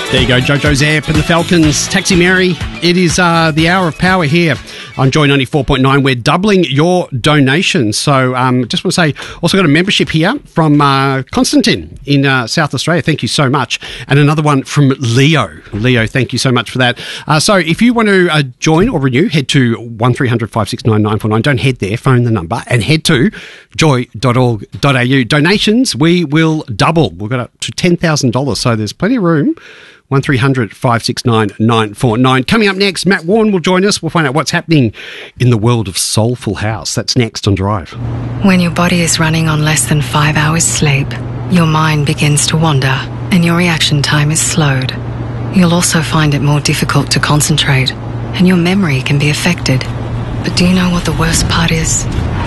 There you go, Jojo Zapp and the Falcons. Taxi Mary, it is the hour of power here on Joy 94.9. We're doubling your donations. So just want to say, also got a membership here from Constantine in South Australia. Thank you so much. And another one from Leo. Leo, thank you so much for that. So if you want to join or renew, head to 1300 569 949. Don't head there, phone the number and head to joy.org.au. Donations, we will double. We've got up to $10,000, so there's plenty of room. 1300 569 949. Coming up next, Matt Warren will join us. We'll find out what's happening in the world of Soulful House. That's next on Drive. When your body is running on less than 5 hours sleep, your mind begins to wander and your reaction time is slowed. You'll also find it more difficult to concentrate and your memory can be affected. But do you know what the worst part is?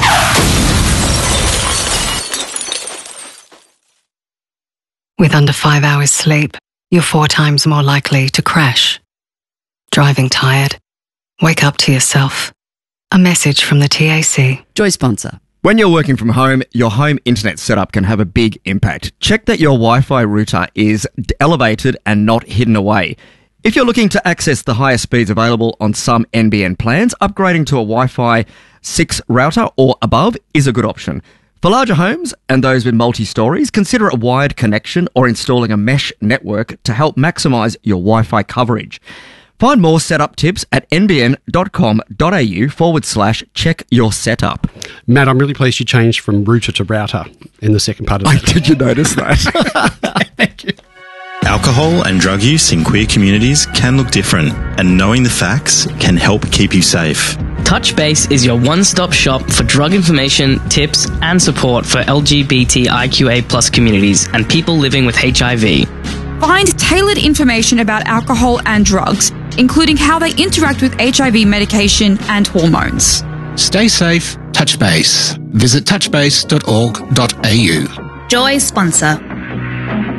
With under 5 hours sleep, you're 4 times more likely to crash. Driving tired? Wake up to yourself. A message from the TAC. Joy sponsor. When you're working from home, your home internet setup can have a big impact. Check that your Wi-Fi router is elevated and not hidden away. If you're looking to access the highest speeds available on some NBN plans, upgrading to a Wi-Fi 6 router or above is a good option. For larger homes and those with multi-stories, consider a wired connection or installing a mesh network to help maximise your Wi-Fi coverage. Find more setup tips at nbn.com.au/check your setup. Matt, I'm really pleased you changed from router to router in the second part of that. Did you notice that? Thank you. Alcohol and drug use in queer communities can look different, and knowing the facts can help keep you safe. Touchbase is your one-stop shop for drug information, tips, and support for LGBTIQA+ communities and people living with HIV. Find tailored information about alcohol and drugs, including how they interact with HIV medication and hormones. Stay safe, Touchbase. Visit touchbase.org.au. Joy sponsor.